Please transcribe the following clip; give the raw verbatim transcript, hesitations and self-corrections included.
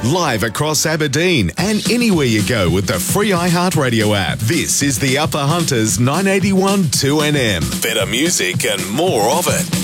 live across Aberdeen and anywhere you go with the free iHeartRadio app. This is the Upper Hunters nine eighty-one two N M. Better music and more of it.